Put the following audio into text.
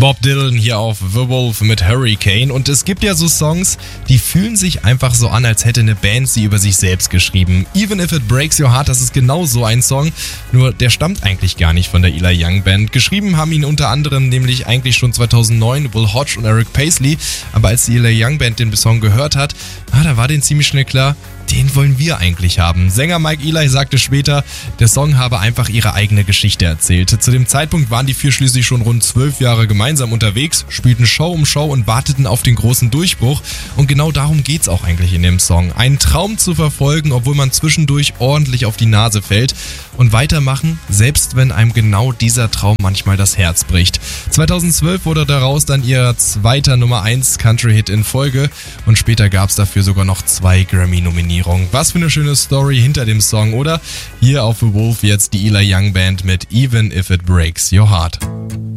Bob Dylan hier auf The Wolf mit Hurricane. Und es gibt ja so Songs, die fühlen sich einfach so an, als hätte eine Band sie über sich selbst geschrieben. Even If It Breaks Your Heart, das ist genau so ein Song, nur der stammt eigentlich gar nicht von der Eli Young Band. Geschrieben haben ihn unter anderem nämlich eigentlich schon 2009 Will Hodge und Eric Paisley, aber als die Eli Young Band den Song gehört hat, da war denen ziemlich schnell klar, den wollen wir eigentlich haben. Sänger Mike Eli sagte später, der Song habe einfach ihre eigene Geschichte erzählt. Zu dem Zeitpunkt waren die vier schließlich schon rund 12 Jahre gemeinsam unterwegs, spielten Show um Show und warteten auf den großen Durchbruch. Und genau darum geht's auch eigentlich in dem Song. Einen Traum zu verfolgen, obwohl man zwischendurch ordentlich auf die Nase fällt. Und weitermachen, selbst wenn einem genau dieser Traum manchmal das Herz bricht. 2012 wurde daraus dann ihr zweiter Nummer 1 Country-Hit in Folge und später gab's dafür sogar noch 2 Grammy-Nominierungen. Was für eine schöne Story hinter dem Song, oder? Hier auf The Wolf jetzt die Eli Young Band mit Even If It Breaks Your Heart.